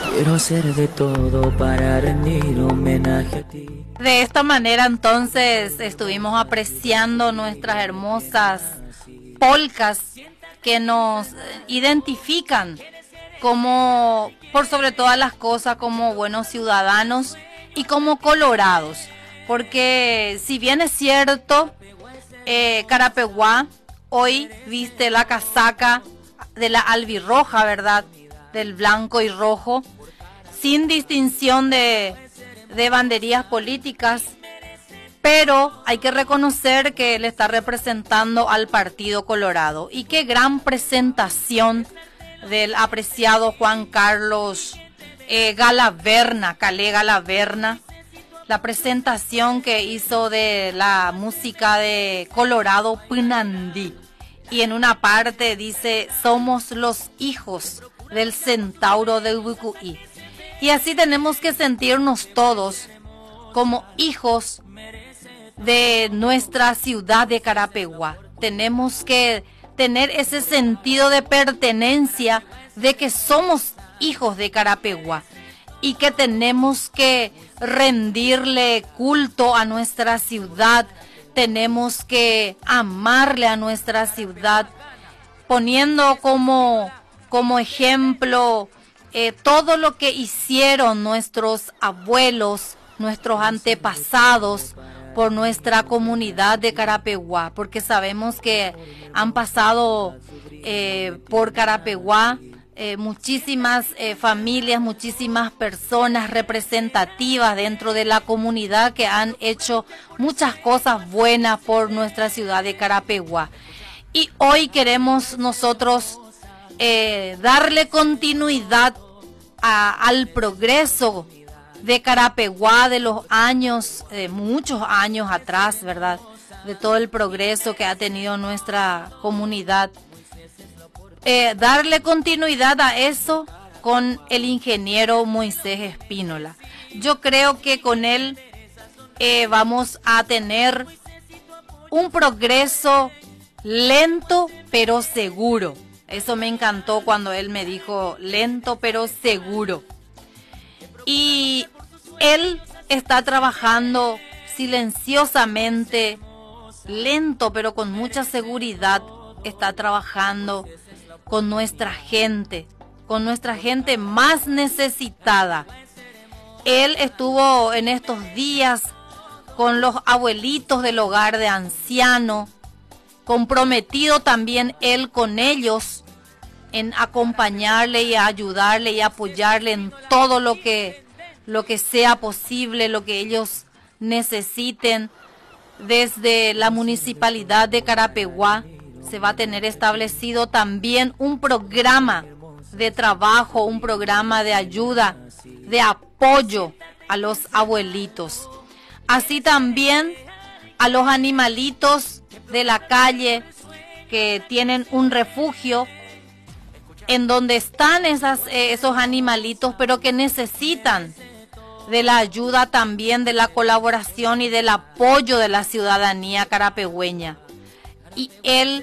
Quiero hacer de todo para rendir homenaje a ti. De esta manera entonces estuvimos apreciando nuestras hermosas polcas que nos identifican como, por sobre todas las cosas, como buenos ciudadanos y como colorados. Porque si bien es cierto, Carapeguá hoy viste la casaca de la albirroja, ¿verdad? Del blanco y rojo, sin distinción de banderías políticas, pero hay que reconocer que él está representando al Partido Colorado. Y qué gran presentación del apreciado Juan Carlos Galaverna, Calé Galaverna, la presentación que hizo de la música de Colorado Pinandí. Y en una parte dice, somos los hijos del centauro de Ubucuí. Y así tenemos que sentirnos todos como hijos de nuestra ciudad de Carapeguá. Tenemos que tener ese sentido de pertenencia de que somos hijos de Carapeguá y que tenemos que rendirle culto a nuestra ciudad. Tenemos que amarle a nuestra ciudad, poniendo como ejemplo todo lo que hicieron nuestros abuelos, nuestros antepasados por nuestra comunidad de Carapeguá, porque sabemos que han pasado por Carapeguá muchísimas familias, muchísimas personas representativas dentro de la comunidad que han hecho muchas cosas buenas por nuestra ciudad de Carapeguá. Y hoy queremos nosotros darle continuidad al progreso de Carapeguá de los años, muchos años atrás, ¿verdad? De todo el progreso que ha tenido nuestra comunidad. Darle continuidad a eso con el ingeniero Moisés Espínola. Yo creo que con él vamos a tener un progreso lento pero seguro. Eso me encantó cuando él me dijo lento pero seguro. Y él está trabajando silenciosamente, lento pero con mucha seguridad, está trabajando con nuestra gente más necesitada. Él estuvo en estos días con los abuelitos del hogar de ancianos, comprometido también él con ellos en acompañarle y ayudarle y apoyarle en todo lo que sea posible, lo que ellos necesiten. Desde la municipalidad de Carapeguá se va a tener establecido también un programa de trabajo, un programa de ayuda, de apoyo a los abuelitos. Así también a los animalitos de la calle que tienen un refugio en donde están esos animalitos, pero que necesitan de la ayuda también, de la colaboración y del apoyo de la ciudadanía carapegüeña. Y él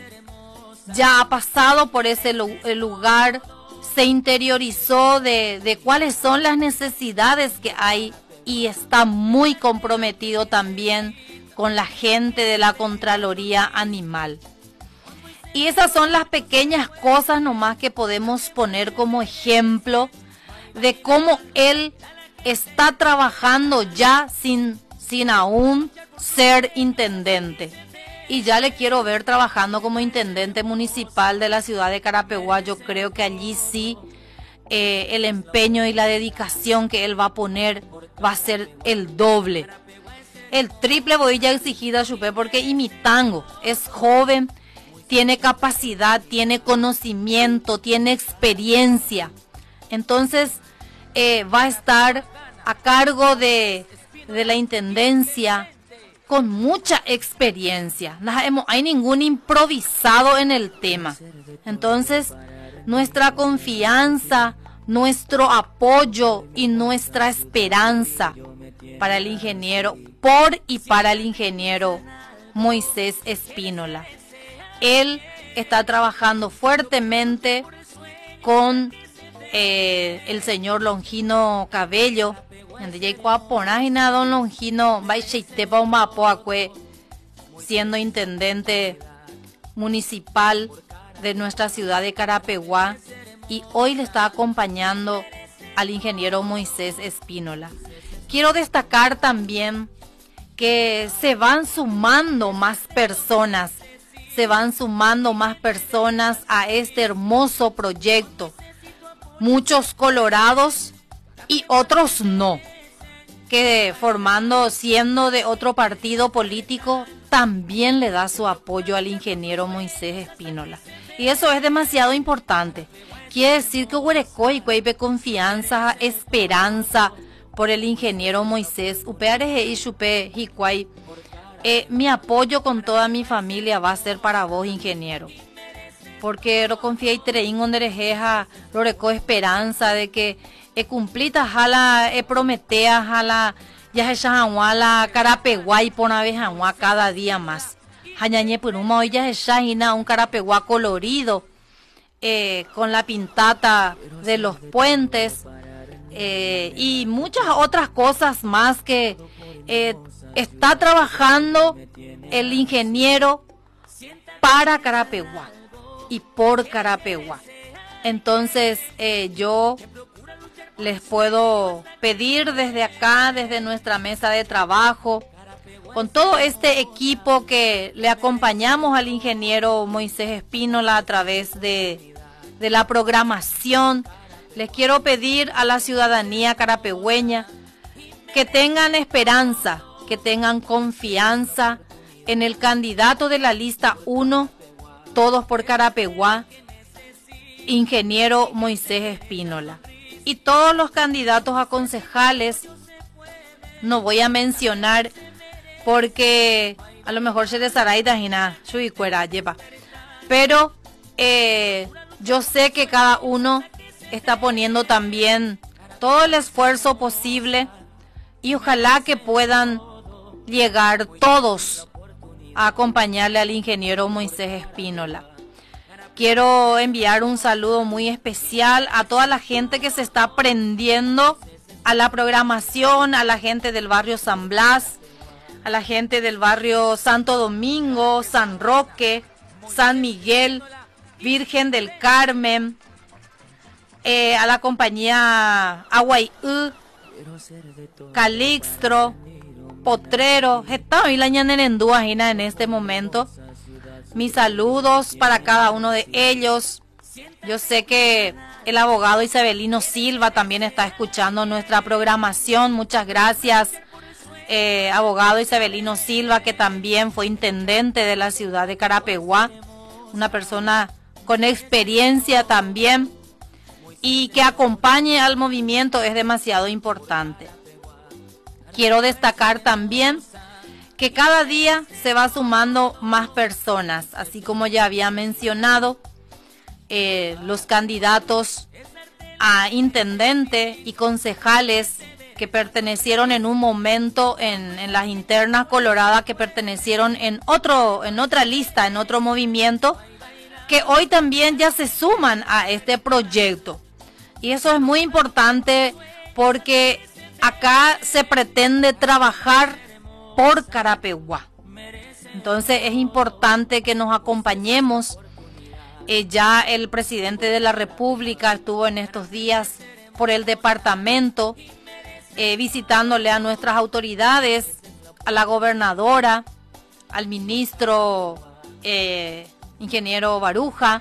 ya ha pasado por ese lugar, se interiorizó de cuáles son las necesidades que hay y está muy comprometido también con la gente de la Contraloría Animal. Y esas son las pequeñas cosas nomás que podemos poner como ejemplo de cómo él está trabajando ya sin aún ser intendente. Y ya le quiero ver trabajando como intendente municipal de la ciudad de Carapeguá. Yo creo que allí sí el empeño y la dedicación que él va a poner va a ser el doble. El triple voy ya exigida, Chupé, porque Imitango es joven, tiene capacidad, tiene conocimiento, tiene experiencia. Entonces va a estar a cargo de la intendencia con mucha experiencia. No hay ningún improvisado en el tema. Entonces, nuestra confianza, nuestro apoyo y nuestra esperanza para el ingeniero, por y para el ingeniero Moisés Espínola. Él está trabajando fuertemente con el señor Longino Cabello, don Longino, siendo intendente municipal de nuestra ciudad de Carapeguá, y hoy le está acompañando al ingeniero Moisés Espínola. Quiero destacar también que se van sumando más personas a este hermoso proyecto. Muchos colorados y otros no, que siendo de otro partido político, también le da su apoyo al ingeniero Moisés Espínola. Y eso es demasiado importante. Quiere decir que Huerecoy cueve confianza, esperanza por el ingeniero Moisés. Mi apoyo con toda mi familia va a ser para vos, ingeniero. Porque lo confía y treín donde rejeja, lo reco esperanza de que cumplita jala, prometea jala, ya se la Carapeguá y pona vejanua cada día más. Jañañe puruma hoy ya se un Carapeguá colorido, con la pintata de los puentes, y muchas otras cosas más que está trabajando el ingeniero para Carapeguá y por Carapeguá. Entonces yo les puedo pedir desde acá, desde nuestra mesa de trabajo, con todo este equipo que le acompañamos al ingeniero Moisés Espínola a través de la programación, les quiero pedir a la ciudadanía carapegüeña que tengan esperanza, que tengan confianza en el candidato de la lista 1, Todos por Carapeguá, ingeniero Moisés Espínola. Y todos los candidatos a concejales, no voy a mencionar porque a lo mejor se desaraida y nada, pero yo sé que cada uno está poniendo también todo el esfuerzo posible y ojalá que puedan llegar todos a acompañarle al ingeniero Moisés Espínola. Quiero enviar un saludo muy especial a toda la gente que se está prendiendo a la programación, a la gente del barrio San Blas, a la gente del barrio Santo Domingo, San Roque, San Miguel, Virgen del Carmen, a la compañía Aguayú, Calixtro, Potrero, en este momento. Mis saludos para cada uno de ellos. Yo sé que el abogado Isabelino Silva también está escuchando nuestra programación. Muchas gracias, abogado Isabelino Silva, que también fue intendente de la ciudad de Carapeguá. Una persona con experiencia también. Y que acompañe al movimiento es demasiado importante. Quiero destacar también que cada día se va sumando más personas, así como ya había mencionado, los candidatos a intendente y concejales que pertenecieron en un momento en las internas coloradas, que pertenecieron en otra lista, en otro movimiento, que hoy también ya se suman a este proyecto. Y eso es muy importante porque acá se pretende trabajar por Carapeguá. Entonces es importante que nos acompañemos. Ya el presidente de la República estuvo en estos días por el departamento, visitándole a nuestras autoridades, a la gobernadora, al ministro ingeniero Baruja,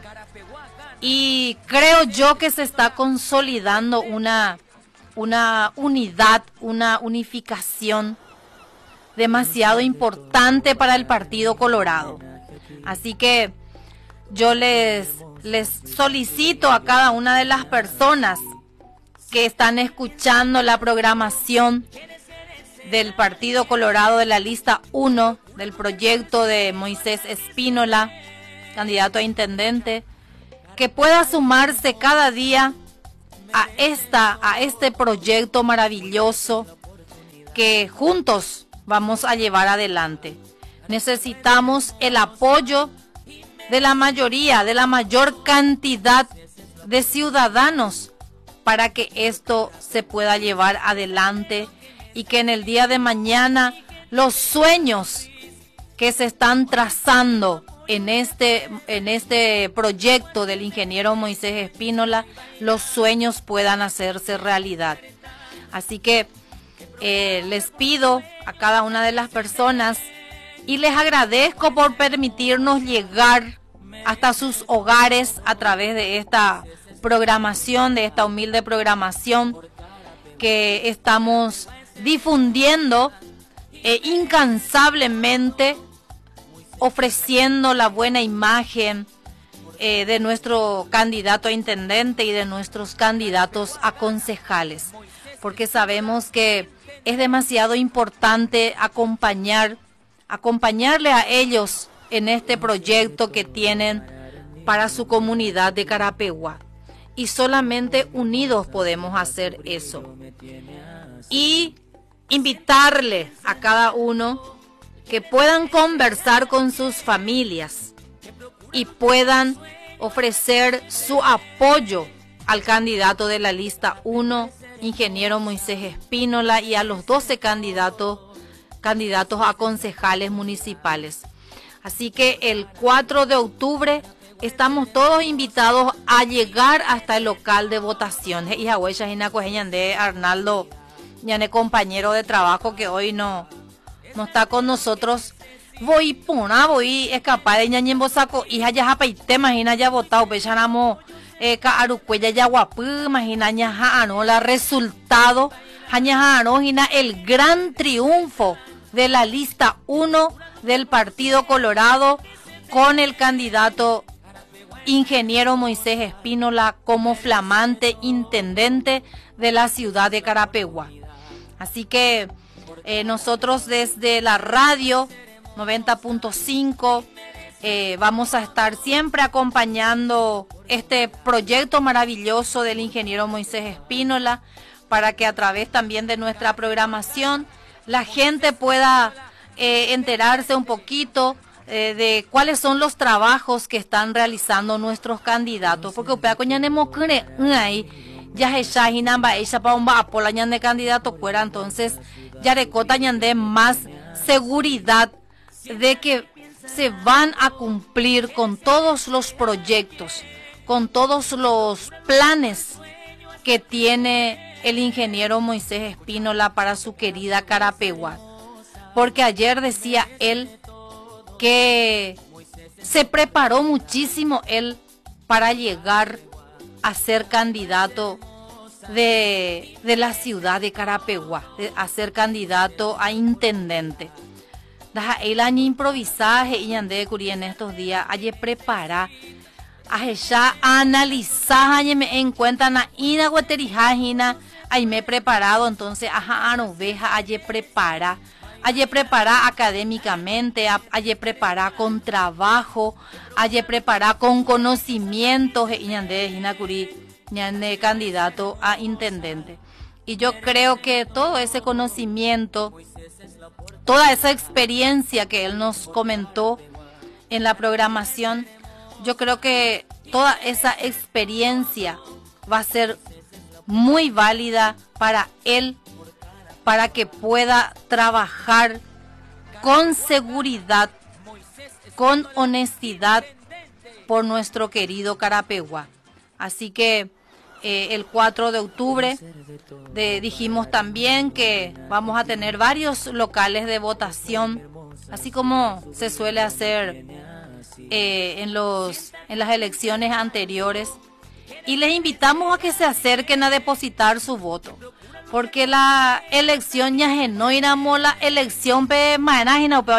y creo yo que se está consolidando una unidad, una unificación demasiado importante para el Partido Colorado. Así que yo les solicito a cada una de las personas que están escuchando la programación del Partido Colorado de la lista 1 del proyecto de Moisés Espínola, candidato a intendente, que pueda sumarse cada día a este proyecto maravilloso que juntos vamos a llevar adelante. Necesitamos el apoyo de la mayoría, de la mayor cantidad de ciudadanos para que esto se pueda llevar adelante y que en el día de mañana los sueños que se están trazando en este proyecto del ingeniero Moisés Espínola, los sueños puedan hacerse realidad. Así que les pido a cada una de las personas y les agradezco por permitirnos llegar hasta sus hogares a través de esta programación, de esta humilde programación que estamos difundiendo incansablemente, ofreciendo la buena imagen de nuestro candidato a intendente y de nuestros candidatos a concejales, porque sabemos que es demasiado importante acompañarle a ellos en este proyecto que tienen para su comunidad de Carapeguá. Y solamente unidos podemos hacer eso. Y invitarle a cada uno que puedan conversar con sus familias y puedan ofrecer su apoyo al candidato de la lista 1, ingeniero Moisés Espínola, y a los 12 candidatos a concejales municipales. Así que el 4 de octubre estamos todos invitados a llegar hasta el local de votación. Y a de Arnaldo, ya compañero de trabajo que hoy no está con nosotros. Voy escapar de ñañen bosaco hija ya japaite, imagina ya votado, pues ya namo Arucuella ya guapu, imagina ya la resultado, el gran triunfo de la lista 1 del Partido Colorado con el candidato ingeniero Moisés Espínola como flamante intendente de la ciudad de Carapeguá. Así que nosotros desde la radio 90.5 vamos a estar siempre acompañando este proyecto maravilloso del ingeniero Moisés Espínola, para que a través también de nuestra programación la gente pueda enterarse un poquito de cuáles son los trabajos que están realizando nuestros candidatos, porque ya ella para un apola de candidato fuera, entonces ya recota de más seguridad de que se van a cumplir con todos los proyectos, con todos los planes que tiene el ingeniero Moisés Espínola para su querida Carapeguá. Porque ayer decía él que se preparó muchísimo él para llegar a ser candidato de la ciudad de Carapeguá, a ser candidato a intendente. El año improvisaje y ande en estos días, ayer prepara, ya analizar, me en cuenta na ina guaterijajina, ahí me he preparado, entonces oveja, ayer prepara académicamente, ayer prepara con trabajo, ayer prepara con conocimientos y ñande candidato a intendente. Y yo creo que todo ese conocimiento, toda esa experiencia que él nos comentó en la programación, yo creo que toda esa experiencia va a ser muy válida para él, para que pueda trabajar con seguridad, con honestidad por nuestro querido Carapeguá. Así que el 4 de octubre dijimos también que vamos a tener varios locales de votación, así como se suele hacer en las elecciones anteriores, y les invitamos a que se acerquen a depositar su voto, porque la elección ya genoiramos la elección pe maena o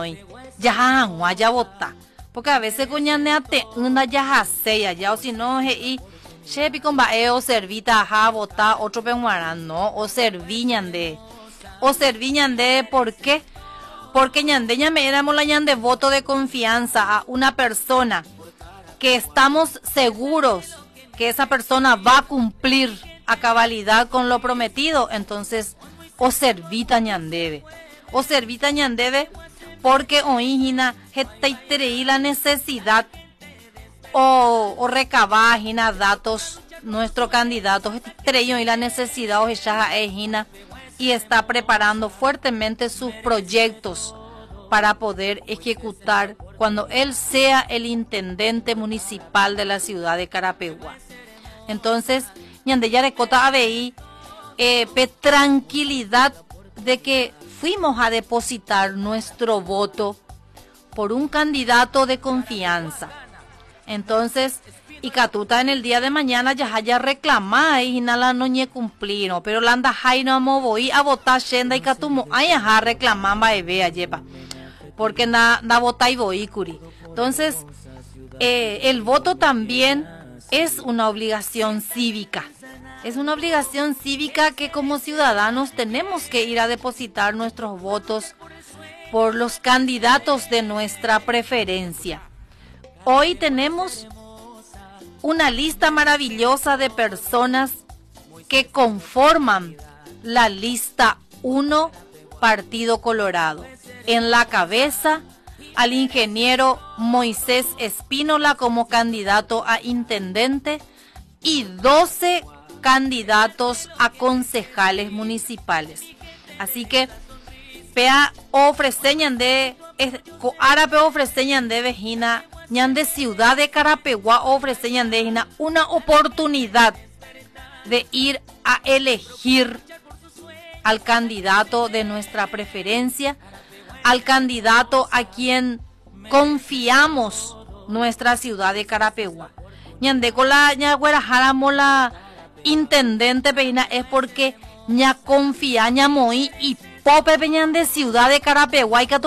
ya vota, porque a veces coñaneate una ya hace ya, o si no y chepi con baeo servita a vota otro pe no, o serviñande, ¿por qué? Porque ñande me éramos la ñande voto de confianza a una persona que estamos seguros que esa persona va a cumplir a cabalidad con lo prometido. Entonces, o servita ñandebe, porque oígina la necesidad o recabar datos nuestro candidato y la necesidad y está preparando fuertemente sus proyectos para poder ejecutar cuando él sea el intendente municipal de la ciudad de Carapeguá. Entonces, ñande yarecota ABI, tranquilidad de que fuimos a depositar nuestro voto por un candidato de confianza. Entonces, y Catuta en el día de mañana ya haya reclamado y nada no ñe cumplino, pero la anda hay no amo voy a votar shenda y Catumo ay a reclamar va vea lleva, porque na votar y voy curi. Entonces, el voto también es una obligación cívica. Es una obligación cívica que como ciudadanos tenemos que ir a depositar nuestros votos por los candidatos de nuestra preferencia. Hoy tenemos una lista maravillosa de personas que conforman la lista 1 Partido Colorado. En la cabeza al ingeniero Moisés Espínola como candidato a intendente y 12 candidatos a concejales municipales. Así que pea ofreceñan de árabe ofreceñan de vejina ñan de ciudad de Carapeguá ofreceñan de vejina una oportunidad de ir a elegir al candidato de nuestra preferencia, al candidato a quien confiamos nuestra ciudad de Carapeguá. Ñan de cola ña guerajara mola intendente peina es porque ña confía ña moi y pope peñan de ciudad de Carapeguá y que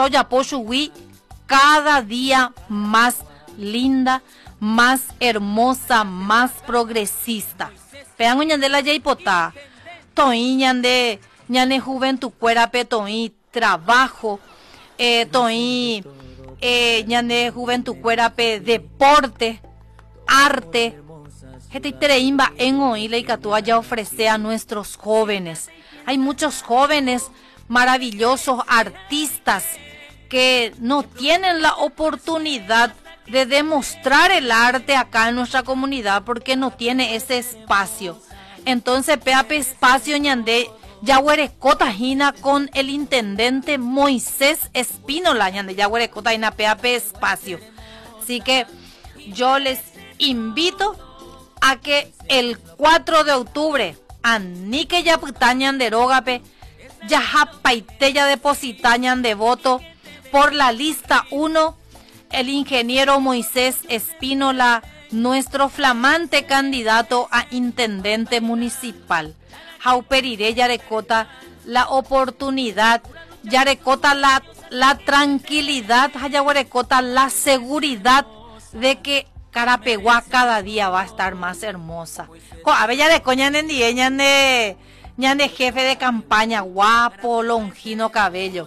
cada día más linda, más hermosa, más progresista. Pean ñan de la yaipota, toí ñan de juventud cuera petoí trabajo, toí ñan de juventud cuera pe deporte, arte. En oíla y Catúa ya ofrece a nuestros jóvenes. Hay muchos jóvenes maravillosos, artistas, que no tienen la oportunidad de demostrar el arte acá en nuestra comunidad porque no tiene ese espacio. Entonces, peape espacio ñande yahuerecota jina con el intendente Moisés Espínola, ñande yahuerecota jina peape espacio. Así que yo les invito a que el 4 de octubre, anique ya putañan de rogape, ya japaite ya depositañan de voto por la lista 1, el ingeniero Moisés Espínola, nuestro flamante candidato a intendente municipal. Jauperiré yarecota la oportunidad, yarecota la tranquilidad, yarecota la seguridad de que Carapeguá cada día va a estar más hermosa. A ver, ya de coña ñan de jefe de campaña, guapo, Longino Cabello.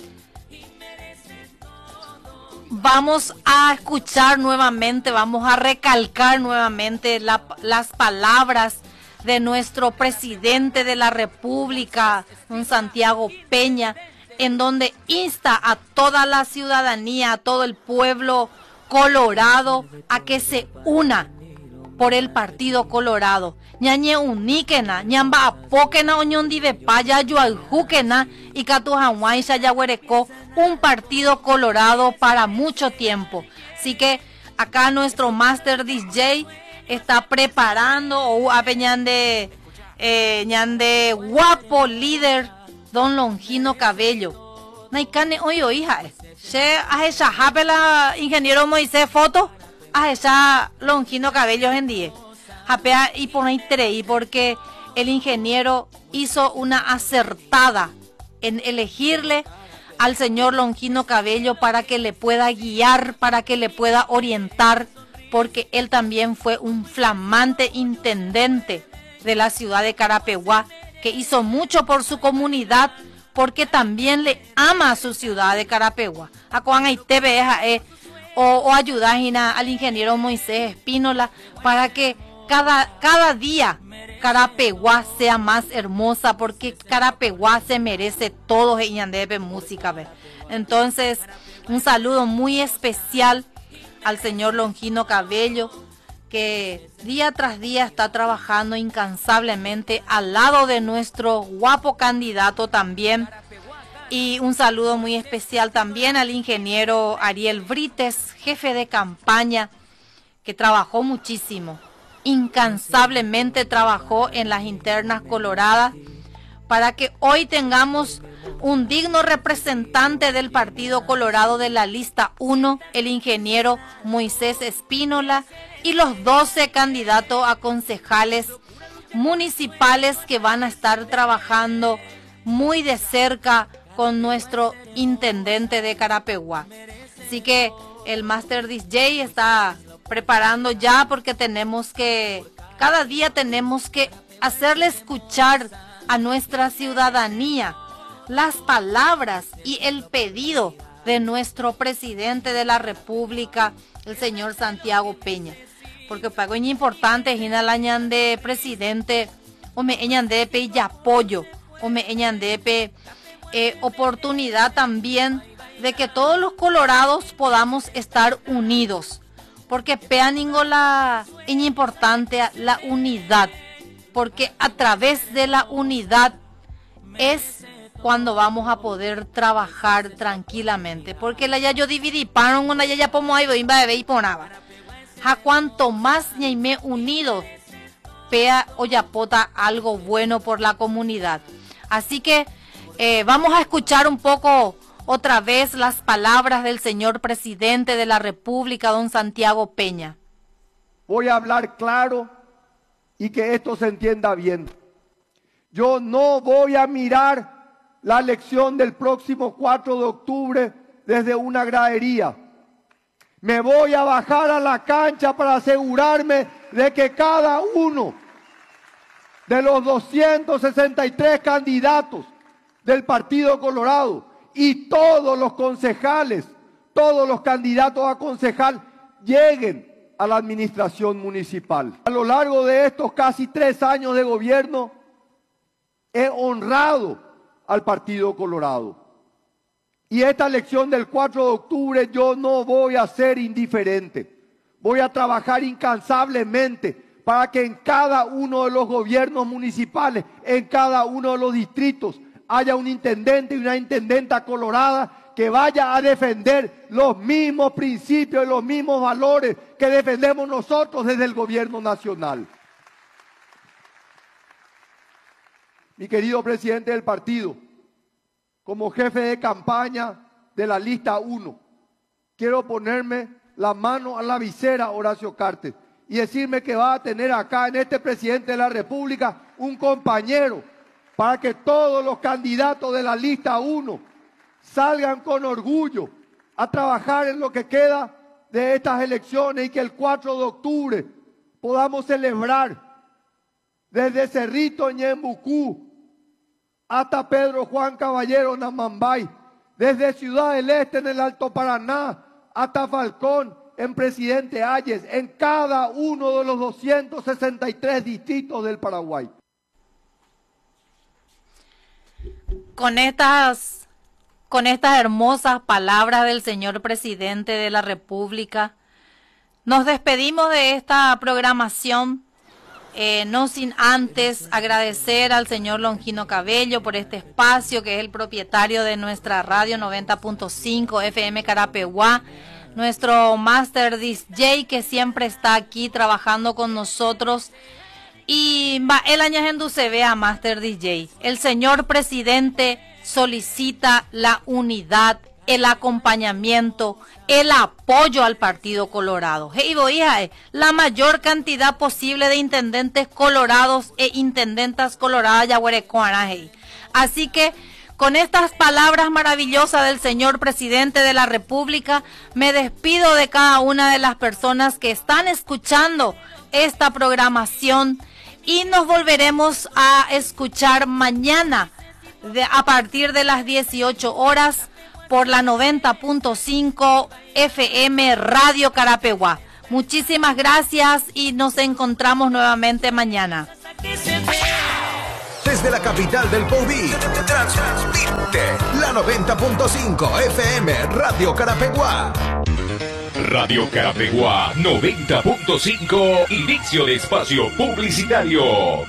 Vamos a escuchar nuevamente, vamos a recalcar nuevamente las palabras de nuestro presidente de la República, don Santiago Peña, en donde insta a toda la ciudadanía, a todo el pueblo colorado a que se una por el Partido Colorado. Ñañe uníquena, ñamba apóquena oñón dive paya yualjuquena y catujahuay yahuerecó un Partido Colorado para mucho tiempo. Así que acá nuestro Master DJ está preparando o a ñande guapo líder don Longino Cabello. Naikane hoy hija. Se a esa japela ingeniero Moisés foto a esa Longino Cabello en día. Japea y pone treí porque el ingeniero hizo una acertada en elegirle al señor Longino Cabello para que le pueda guiar, para que le pueda orientar, porque él también fue un flamante intendente de la ciudad de Carapeguá, que hizo mucho por su comunidad, porque también le ama a su ciudad de Carapeguá. A cuán hay TV o ayudar al ingeniero Moisés Espínola para que cada día Carapeguá sea más hermosa, porque Carapeguá se merece todos en Yandepe música. Entonces, un saludo muy especial al señor Longino Cabello, que día tras día está trabajando incansablemente al lado de nuestro guapo candidato también. Y un saludo muy especial también al ingeniero Ariel Brites, jefe de campaña, que trabajó muchísimo, incansablemente trabajó en las internas coloradas para que hoy tengamos un digno representante del Partido Colorado de la lista 1, el ingeniero Moisés Espínola, y los 12 candidatos a concejales municipales que van a estar trabajando muy de cerca con nuestro intendente de Carapeguá. Así que el Master DJ está preparando ya, porque cada día tenemos que hacerle escuchar a nuestra ciudadanía las palabras y el pedido de nuestro presidente de la República, el señor Santiago Peña. Porque pago es importante, Gina Lañan de presidente, o me eñan de y apoyo, o me eñan de oportunidad también de que todos los colorados podamos estar unidos. Porque peaningo es importante la unidad, porque a través de la unidad es cuando vamos a poder trabajar tranquilamente. Porque la ya yo dividí, paron una ya pomo ahí, bimba bebé y ponaba. A cuanto más ñaime unidos, pea o yapota algo bueno por la comunidad. Así que vamos a escuchar un poco otra vez las palabras del señor presidente de la República, don Santiago Peña. Voy a hablar claro y que esto se entienda bien. Yo no voy a mirar la elección del próximo 4 de octubre desde una gradería. Me voy a bajar a la cancha para asegurarme de que cada uno de los 263 candidatos del Partido Colorado y todos los concejales, todos los candidatos a concejal lleguen a la administración municipal. A lo largo de estos casi 3 años de gobierno he honrado al Partido Colorado. Y esta elección del 4 de octubre yo no voy a ser indiferente. Voy a trabajar incansablemente para que en cada uno de los gobiernos municipales, en cada uno de los distritos, haya un intendente y una intendenta colorada que vaya a defender los mismos principios y los mismos valores que defendemos nosotros desde el gobierno nacional. Mi querido presidente del partido, como jefe de campaña de la lista 1, quiero ponerme la mano a la visera, Horacio Cartes, y decirme que va a tener acá en este presidente de la República un compañero para que todos los candidatos de la lista 1 salgan con orgullo a trabajar en lo que queda de estas elecciones y que el 4 de octubre podamos celebrar desde Cerrito, Ñembucú, hasta Pedro Juan Caballero, Namambay, desde Ciudad del Este en el Alto Paraná, hasta Falcón, en Presidente Hayes, en cada uno de los 263 distritos del Paraguay. Con estas hermosas palabras del señor presidente de la República, nos despedimos de esta programación. No sin antes agradecer al señor Longino Cabello por este espacio, que es el propietario de nuestra radio 90.5 FM Carapeguá, nuestro Master DJ que siempre está aquí trabajando con nosotros, y el año en se ve a Master DJ. El señor presidente solicita la unidad, el acompañamiento, el apoyo al Partido Colorado. La mayor cantidad posible de intendentes colorados e intendentas coloradas yaguarecoanas. Así que con estas palabras maravillosas del señor presidente de la República, me despido de cada una de las personas que están escuchando esta programación y nos volveremos a escuchar mañana a partir de las 18 horas por la 90.5 FM Radio Carapeguá. Muchísimas gracias y nos encontramos nuevamente mañana. Desde la capital del Poví, transmite la 90.5 FM Radio Carapeguá. Radio Carapeguá 90.5, inicio de espacio publicitario.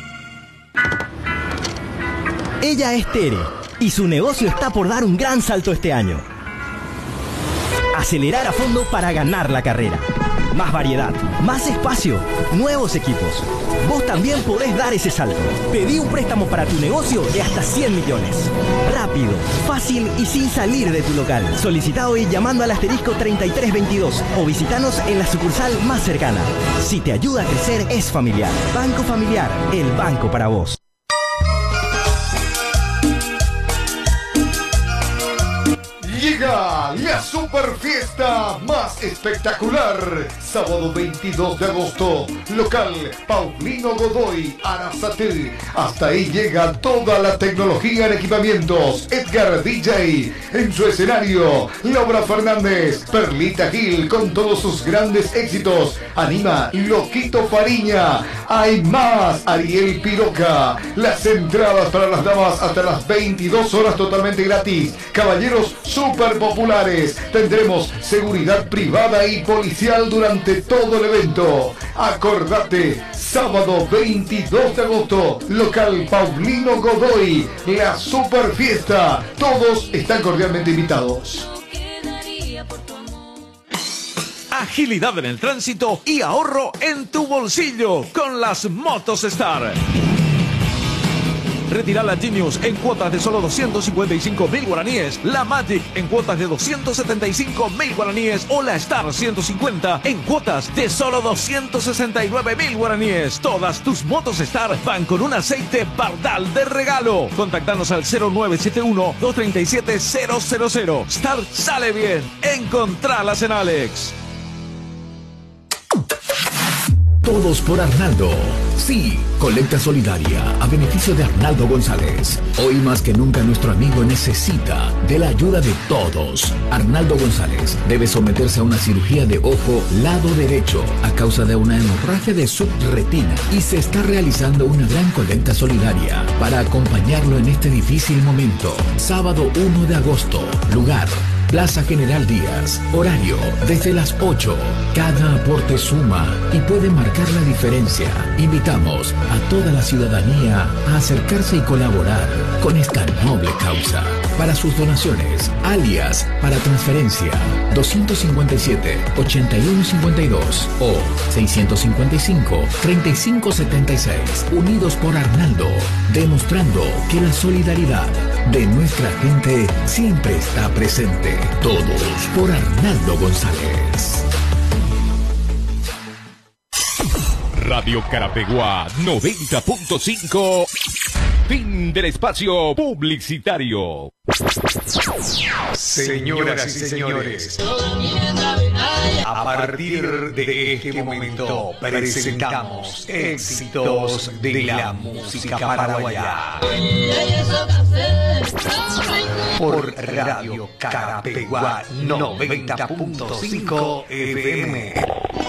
Ella es Tere y su negocio está por dar un gran salto este año. Acelerar a fondo para ganar la carrera. Más variedad, más espacio, nuevos equipos. Vos también podés dar ese salto. Pedí un préstamo para tu negocio de hasta 100 millones. Rápido, fácil y sin salir de tu local. Solicita hoy llamando al asterisco 3322 o visitanos en la sucursal más cercana. Si te ayuda a crecer, es Familiar. Banco Familiar, el banco para vos. Llega la super fiesta más espectacular. Sábado 22 de agosto, local Paulino Godoy, Arasatí. Hasta ahí llega toda la tecnología en equipamientos. Edgar DJ en su escenario. Laura Fernández, Perlita Gil con todos sus grandes éxitos. Anima Loquito Fariña. Hay más, Ariel Piroca. Las entradas para las damas hasta las 22 horas totalmente gratis. Caballeros super populares. Tendremos seguridad privada y policial durante todo el evento. Acordate, sábado 22 de agosto, local Paulino Godoy, la super fiesta. Todos están cordialmente invitados. Agilidad en el tránsito y ahorro en tu bolsillo con las Motos Star. Retira la Genius en cuotas de solo 255.000 guaraníes, la Magic en cuotas de 275.000 guaraníes o la Star 150 en cuotas de solo 269.000 guaraníes. Todas tus motos Star van con un aceite Bardal de regalo. Contactanos al 0971-237-000. Star sale bien. Encontralas en Alex. Todos por Arnaldo. Sí, colecta solidaria a beneficio de Arnaldo González. Hoy más que nunca nuestro amigo necesita de la ayuda de todos. Arnaldo González debe someterse a una cirugía de ojo lado derecho a causa de una hemorragia de subretina y se está realizando una gran colecta solidaria para acompañarlo en este difícil momento. Sábado 1 de agosto, lugar Plaza General Díaz, horario desde las 8. Cada aporte suma y puede marcar la diferencia. Invitamos a toda la ciudadanía a acercarse y colaborar con esta noble causa. Para sus donaciones, alias para transferencia 257-8152 o 655-3576. Unidos por Arnaldo, demostrando que la solidaridad de nuestra gente siempre está presente. Todos por Arnaldo González. Radio Carapeguá 90.5. Fin del espacio publicitario. Señoras y señores, a partir de este momento presentamos éxitos de la música paraguaya por Radio Carapeguá 90.5 FM.